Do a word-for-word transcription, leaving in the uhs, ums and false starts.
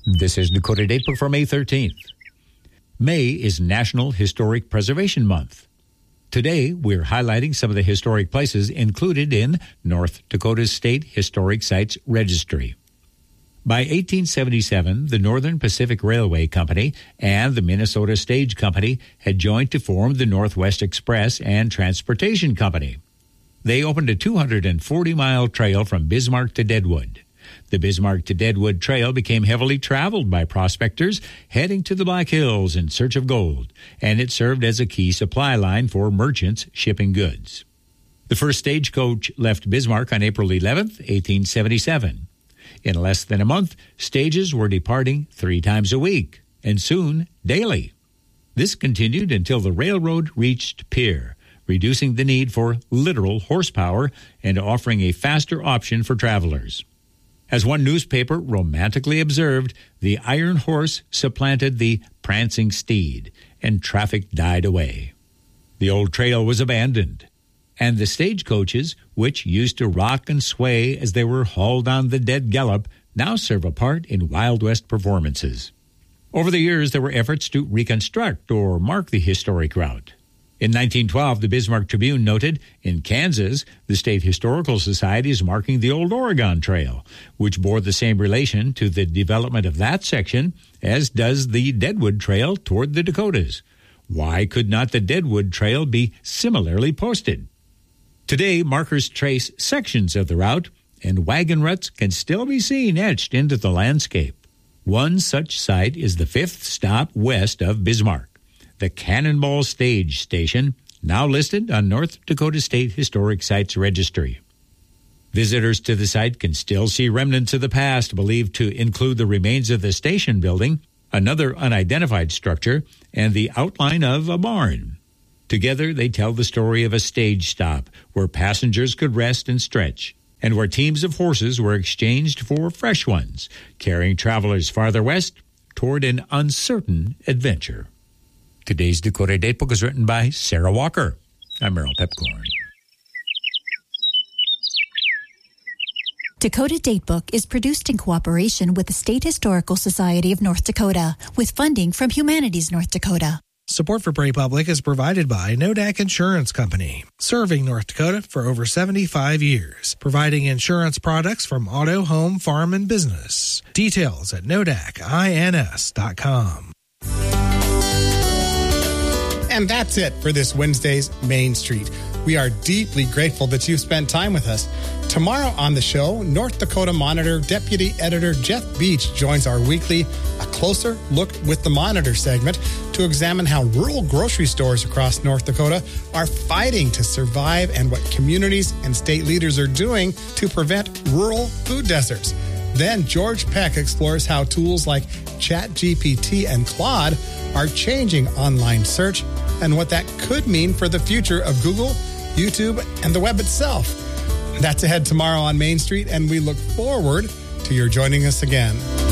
This is Dakota Datebook for May thirteenth. May is National Historic Preservation Month. Today, we're highlighting some of the historic places included in North Dakota's State Historic Sites Registry. By eighteen seventy-seven, the Northern Pacific Railway Company and the Minnesota Stage Company had joined to form the Northwest Express and Transportation Company. They opened a two hundred forty mile trail from Bismarck to Deadwood. The Bismarck to Deadwood Trail became heavily traveled by prospectors heading to the Black Hills in search of gold, and it served as a key supply line for merchants shipping goods. The first stagecoach left Bismarck on April eleventh, eighteen seventy-seven. In less than a month, stages were departing three times a week, and soon daily. This continued until the railroad reached Pierre, reducing the need for literal horsepower and offering a faster option for travelers. As one newspaper romantically observed, the iron horse supplanted the prancing steed, and traffic died away. The old trail was abandoned, and the stagecoaches, which used to rock and sway as they were hauled on the dead gallop, now serve a part in Wild West performances. Over the years, there were efforts to reconstruct or mark the historic route. In nineteen twelve, the Bismarck Tribune noted, in Kansas, the State Historical Society is marking the Old Oregon Trail, which bore the same relation to the development of that section as does the Deadwood Trail toward the Dakotas. Why could not the Deadwood Trail be similarly posted? Today, markers trace sections of the route, and wagon ruts can still be seen etched into the landscape. One such site is the fifth stop west of Bismarck, the Cannonball Stage Station, now listed on North Dakota State Historic Sites Registry. Visitors to the site can still see remnants of the past believed to include the remains of the station building, another unidentified structure, and the outline of a barn. Together, they tell the story of a stage stop where passengers could rest and stretch, and where teams of horses were exchanged for fresh ones, carrying travelers farther west toward an uncertain adventure. Today's Dakota Datebook is written by Sarah Walker. I'm Merrill Pepcorn. Dakota Datebook is produced in cooperation with the State Historical Society of North Dakota, with funding from Humanities North Dakota. Support for Prairie Public is provided by Nodak Insurance Company, serving North Dakota for over seventy-five years, providing insurance products from auto, home, farm, and business. Details at nodak ins dot com. And that's it for this Wednesday's Main Street. We are deeply grateful that you've spent time with us. Tomorrow on the show, North Dakota Monitor Deputy Editor Jeff Beach joins our weekly A Closer Look with the Monitor segment to examine how rural grocery stores across North Dakota are fighting to survive and what communities and state leaders are doing to prevent rural food deserts. Then George Peck explores how tools like ChatGPT and Claude are changing online search and what that could mean for the future of Google, YouTube, and the web itself. That's ahead tomorrow on Main Street, and we look forward to your joining us again.